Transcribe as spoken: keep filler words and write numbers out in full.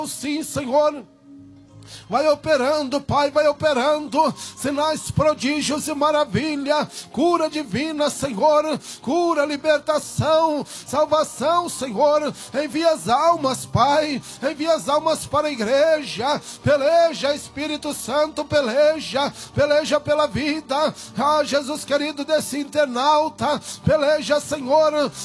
Sim, Senhor. Vai operando, Pai, vai operando sinais, prodígios e maravilha, cura divina, Senhor, cura, libertação, salvação, Senhor. Envia as almas, Pai, envia as almas para a igreja. Peleja, Espírito Santo, peleja, peleja pela vida, ah, Jesus querido, desse internauta, peleja, Senhor,